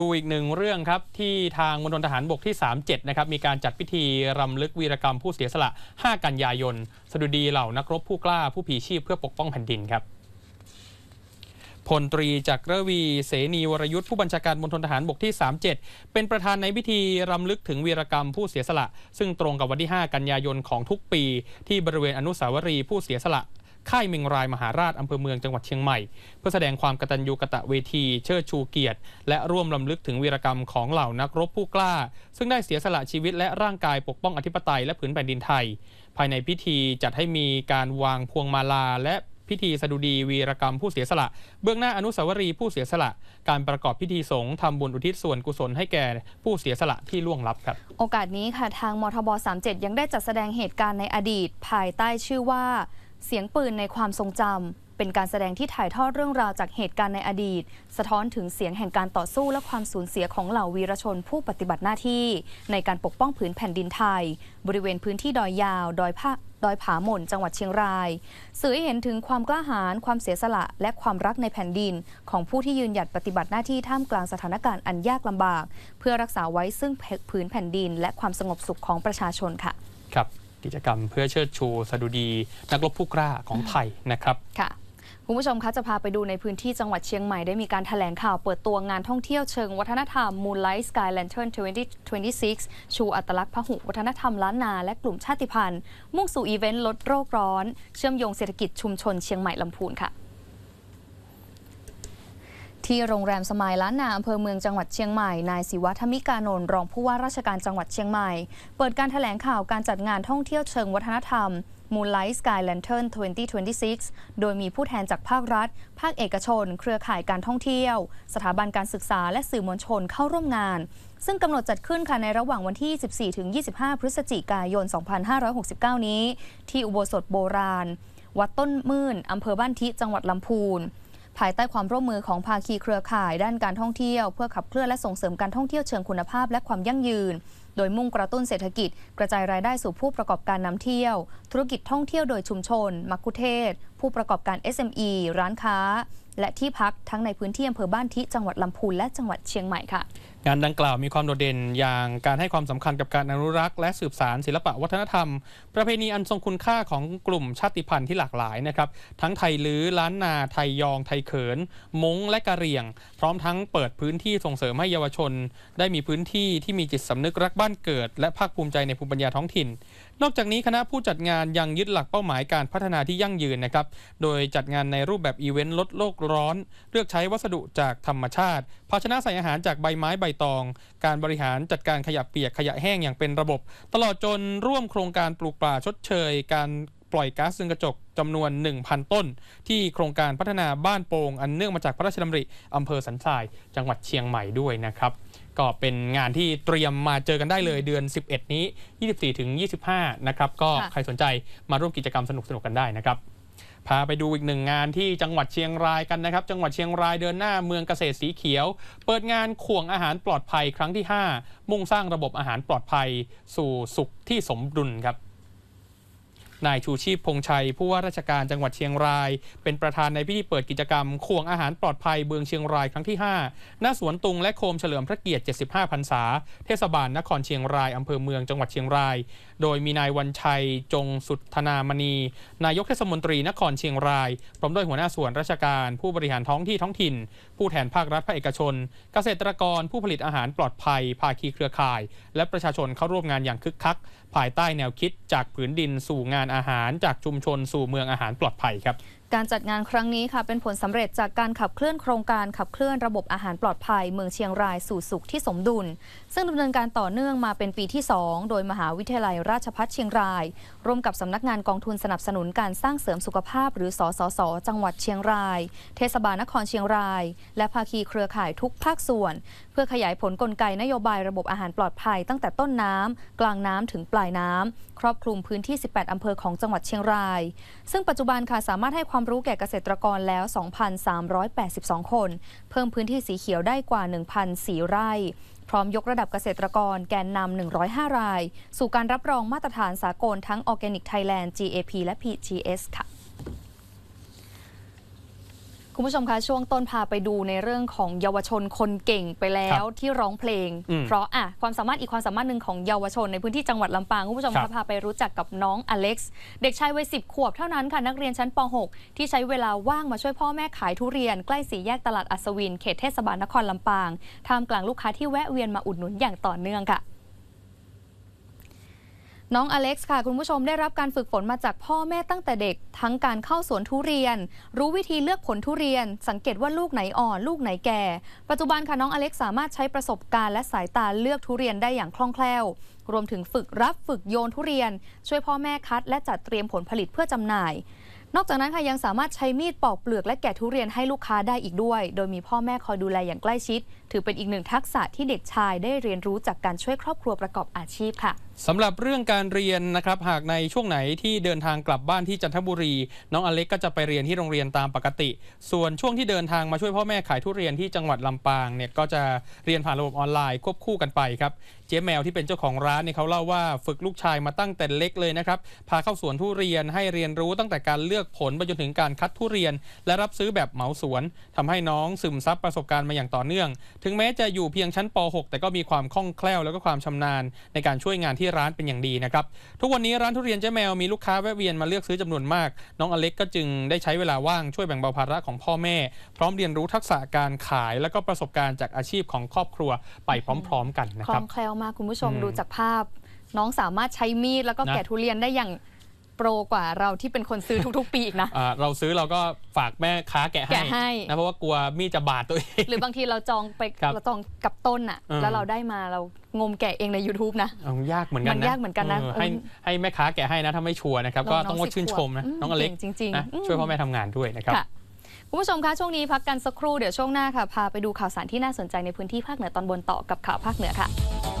ดูอีกหนึ่งเรื่องครับที่ทางมณฑลทหารบกที่ 37 นะครับมีการจัดพิธีรำลึกวีรกรรมผู้เสียสละ 5 กันยายน สดุดีเหล่านักรบผู้กล้าผู้ผีชีพเพื่อปกป้องแผ่นดินครับพลตรีจักรวีเสนีวรยุทธ์ผู้บัญชาการมณฑลทหารบกที่ 37 เป็นประธานในพิธีรำลึกถึงวีรกรรมผู้เสียสละซึ่งตรงกับวันที่ 5 กันยายนของทุกปีที่บริเวณอนุสาวรีย์ผู้เสียสละค่ายเมงรายมหาราชอำเภอเมืองจังหวัดเชียงใหม่เพื่อแสดงความกตัญญูกตเวทีเชิดชูเกียรติและร่วมรำลึกถึงวีรกรรมของเหล่านักรบผู้กล้าซึ่งได้เสียสละชีวิตและร่างกายปกป้องอธิปไตยและผืนแผ่นดินไทยภายในพิธีจัดให้มีการวางพวงมาลาและพิธีสดุดีวีรกรรมผู้เสียสละเบื้องหน้าอนุสาวรีย์ผู้เสียสละการประกอบพิธีสงฆ์ทำบุญอุทิศส่วนกุศลให้แก่ผู้เสียสละที่ล่วงลับครับโอกาสนี้ค่ะทางมทบ37ยังได้จัดแสดงเหตุการณ์ในอดีตภายใต้ชื่อว่าเสียงปืนในความทรงจำเป็นการแสดงที่ถ่ายทอดเรื่องราวจากเหตุการณ์ในอดีตสะท้อนถึงเสียงแห่งการต่อสู้และความสูญเสียของเหล่าวีรชนผู้ปฏิบัติหน้าที่ในการปกป้องผืนแผ่นดินไทยบริเวณพื้นที่ดอยยาวดอยผาหม่นจังหวัดเชียงรายสื่อให้เห็นถึงความกล้าหาญความเสียสละและความรักในแผ่นดินของผู้ที่ยืนหยัดปฏิบัติหน้าที่ท่ามกลางสถานการณ์อันยากลำบากเพื่อรักษาไว้ซึ่งผืนแผ่นดินและความสงบสุขของประชาชนค่ะครับกิจกรรมเพื่อเชิดชูสดุดีนักรบผู้กล้าของไทยนะครับค่ะคุณผู้ชมคะจะพาไปดูในพื้นที่จังหวัดเชียงใหม่ได้มีการแถลงข่าวเปิดตัวงานท่องเที่ยวเชิงวัฒนธรรม Moonlight Sky Lantern 2026 ชูอัตลักษณ์พหุวัฒนธรรมล้านนาและกลุ่มชาติพันธุ์มุ่งสู่อีเวนต์ลดโลกร้อนเชื่อมโยงเศรษฐกิจชุมชนเชียงใหม่ลำพูนค่ะที่โรงแรมสมายล้านนาอำเภอเมืองจังหวัดเชียงใหม่นายศิวะธมิกานนท์รองผู้ว่าราชการจังหวัดเชียงใหม่เปิดการแถลงข่าวการจัดงานท่องเที่ยวเชิงวัฒนธรรม Moonlight Sky Lantern 2026 โดยมีผู้แทนจากภาครัฐภาคเอกชนเครือข่ายการท่องเที่ยวสถาบันการศึกษาและสื่อมวลชนเข้าร่วมงานซึ่งกำหนดจัดขึ้นค่ะในระหว่างวันที่ 14-25 พฤศจิกายน 2569 นี้ที่อุโบสถโบราณวัดต้นมื่นอำเภอบ้านทิจังหวัดลำพูนภายใต้ความร่วมมือของภาคีเครือข่ายด้านการท่องเที่ยวเพื่อขับเคลื่อนและส่งเสริมการท่องเที่ยวเชิงคุณภาพและความยั่งยืนโดยมุ่งกระตุ้นเศรษฐกิจกระจายรายได้สู่ผู้ประกอบการนำเที่ยวธุรกิจท่องเที่ยวโดยชุมชนมัคคุเทศก์ผู้ประกอบการ SME ร้านค้าและที่พักทั้งในพื้นที่อำเภอบ้านทิจังหวัดลำพูนและจังหวัดเชียงใหม่ค่ะงานดังกล่าวมีความโดดเด่นอย่างการให้ความสำคัญกับการอนุรักษ์และสืบสานศิลปะวัฒนธรรมประเพณีอันทรงคุณค่าของกลุ่มชาติพันธุ์ที่หลากหลายนะครับทั้งไทยลื้อล้านนาไทยยองไทยเขินม้งและกะเหรี่ยงพร้อมทั้งเปิดพื้นที่ส่งเสริมให้เยาวชนได้มีพื้นที่ที่มีจิตสำนึกรักบ้านเกิดและภาคภูมิใจในภูมิปัญญาท้องถิ่นนอกจากนี้คณะผู้จัดงานยังยึดหลักเป้าหมายการพัฒนาที่ยั่งยืนนะครับโดยจัดงานในรูปแบบอีเวนต์ลดโลกร้อนเลือกใช้วัสดุจากธรรมชาติภาชนะใส่อาหารจากใบไม้ใบตองการบริหารจัดการขยะเปียกขยะแห้งอย่างเป็นระบบตลอดจนร่วมโครงการปลูกป่าชดเชยการปล่อยก๊าซเรือนกระจกจำนวน 1,000 ต้นที่โครงการพัฒนาบ้านโป่งอันเนื่องมาจากพระราชดำริอำเภอสันทรายจังหวัดเชียงใหม่ด้วยนะครับก็เป็นงานที่เตรียมมาเจอกันได้เลยเดือน 11 นี้ 24-25 นะครับก็ใครสนใจมาร่วมกิจกรรมสนุกๆกันได้นะครับพาไปดูอีกหนึ่งงานที่จังหวัดเชียงรายกันนะครับจังหวัดเชียงรายเดินหน้าเมืองเกษตรสีเขียวเปิดงานข่วงอาหารปลอดภัยครั้งที่ 5 มุ่งสร้างระบบอาหารปลอดภัยสู่สุขที่สมดุลครับนายชูชีพพงชัยผู้ว่าราชการจังหวัดเชียงรายเป็นประธานในพิธีเปิดกิจกรรมข่วงอาหารปลอดภัยเมืองเชียงรายครั้งที่ 5 ณ สวนตุงและโคมเฉลิมพระเกียรติ 75 พรรษาเทศบาลนครเชียงรายอำเภอเมืองจังหวัดเชียงรายโดยมีนายวันชัยจงสุทธนามณีนายกเทศมนตรีนครเชียงรายพร้อมด้วยหัวหน้าส่วนราชการผู้บริหารท้องถิ่นผู้แทนภาครัฐภาคเอกชนเกษตรกรผู้ผลิตอาหารปลอดภัยภาคีเครือข่ายและประชาชนเข้าร่วมงานอย่างคึกคักภายใต้แนวคิดจากผืนดินสู่งานอาหารจากชุมชนสู่เมืองอาหารปลอดภัยครับการจัดงานครั้งนี้ค่ะเป็นผลสำเร็จจากการขับเคลื่อนโครงการขับเคลื่อนระบบอาหารปลอดภัยเมืองเชียงรายสู่สุขที่สมดุลซึ่งดำเนินการต่อเนื่องมาเป็นปีที่ 2 โดยมหาวิทยาลัยราชภัฏเชียงรายร่วมกับสำนักงานกองทุนสนับสนุนการสร้างเสริมสุขภาพหรือสสส.จังหวัดเชียงรายเทศบาลนครเชียงรายและภาคีเครือข่ายทุกภาคส่วนเพื่อขยายผลกลไกนโยบายระบบอาหารปลอดภัยตั้งแต่ต้นน้ำกลางน้ำถึงปลายน้ำครอบคลุมพื้นที่ 18 อำเภอของจังหวัดเชียงรายซึ่งปัจจุบันค่ะสามารถให้ความรู้แก่เกษตรกรแล้ว 2,382 คนเพิ่มพื้นที่สีเขียวได้กว่า 1,004 ไร่พร้อมยกระดับเกษตรกรแกนนำ105 รายสู่การรับรองมาตรฐานสากลทั้ง Organic Thailand GAP และ PGS ค่ะคุณผู้ชมคะช่วงต้นพาไปดูในเรื่องของเยาวชนคนเก่งไปแล้วที่ร้องเพลงเพราะความสามารถอีกความสามารถหนึ่งของเยาวชนในพื้นที่จังหวัดลำปางคุณผู้ชมคะพาไปรู้จักกับน้องอเล็กซ์เด็กชายวัย10 ขวบเท่านั้นค่ะนักเรียนชั้นป .6 ที่ใช้เวลาว่างมาช่วยพ่อแม่ขายทุเรียนใกล้สี่แยกตลาดอัศวินเขตเทศบาลนครลำปางท่ามกลางลูกค้าที่แวะเวียนมาอุดหนุนอย่างต่อเนื่องค่ะน้องอเล็กซ์ค่ะคุณผู้ชมได้รับการฝึกฝนมาจากพ่อแม่ตั้งแต่เด็กทั้งการเข้าสวนทุเรียนรู้วิธีเลือกผลทุเรียนสังเกตว่าลูกไหนอ่อนลูกไหนแก่ปัจจุบันค่ะน้องอเล็กซ์สามารถใช้ประสบการณ์และสายตาเลือกทุเรียนได้อย่างคล่องแคล่วรวมถึงฝึกรับฝึกโยนทุเรียนช่วยพ่อแม่คัดและจัดเตรียมผลผลิตเพื่อจำหน่ายนอกจากนั้นค่ะยังสามารถใช้มีดปอกเปลือกและแกะทุเรียนให้ลูกค้าได้อีกด้วยโดยมีพ่อแม่คอยดูแลอย่างใกล้ชิดถือเป็นอีกหนึ่งทักษะที่เด็กชายได้เรียนรู้จากการช่วยครอบครัวประกอบอาชีพค่ะสำหรับเรื่องการเรียนนะครับหากในช่วงไหนที่เดินทางกลับบ้านที่จันทบุรีน้องอเล็กก็จะไปเรียนที่โรงเรียนตามปกติส่วนช่วงที่เดินทางมาช่วยพ่อแม่ขายทุเรียนที่จังหวัดลำปางเนี่ยก็จะเรียนผ่านระบบออนไลน์ควบคู่กันไปครับเจ๊แมวที่เป็นเจ้าของร้านเนี่ยเขาเล่าว่าฝึกลูกชายมาตั้งแต่เล็กเลยนะครับพาเข้าสวนทุเรียนให้เรียนรู้ตั้งแต่การเลือกผลไปจนถึงการคัดทุเรียนและรับซื้อแบบเหมาสวนทำให้น้องซึมซับประสบการณ์มาอย่างต่อเนื่องถึงแม้จะอยู่เพียงชั้นป .6 แต่ก็มีความคล่องแคล่วแล้วก็ความชำนาญในการช่วยงานที่ร้านเป็นอย่างดีนะครับทุกวันนี้ร้านทุเรียนเจ๊แมวมีลูกค้าแวะเวียนมาเลือกซื้อจำนวนมากน้องอเล็กก็จึงได้ใช้เวลาว่างช่วยแบ่งเบาภาระของพ่อแม่พร้อมเรียนรู้ทักษะการขายและก็ประสบการณ์จากอาชีพของครอบครัวไปพร้อมๆกันนะคครับล่องแคล่วมากคุณผู้ชมดูจากภาพน้องสามารถใช้มีดแล้วก็แกะทุเรียนได้อย่างโปรกว่าเราที่เป็นคนซื้อทุกๆปีอีกนะเราซื้อเราก็ฝากแม่ค้าแกะให้นะเพราะว่ากลัวมีดจะบาดตัวเองหรือบางทีเราจองไปเราจองกับต้นอ่ะแล้วเราได้มาเรางมแกะเองใน YouTube นะยากเหมือนกันนะมันยากเหมือนกันนะให้แม่ค้าแกะให้นะถ้าไม่ชัวร์นะครับก็ต้องว่าชื่นชมนะน้องอเล็กจริงๆช่วยพ่อแม่ทำงานด้วยนะครับคุณผู้ชมคะช่วงนี้พักกันสักครู่เดี๋ยวช่วงหน้าค่ะพาไปดูข่าวสารที่น่าสนใจในพื้นที่ภาคเหนือตอนบนต่อกับข่าวภาคเหนือค่ะ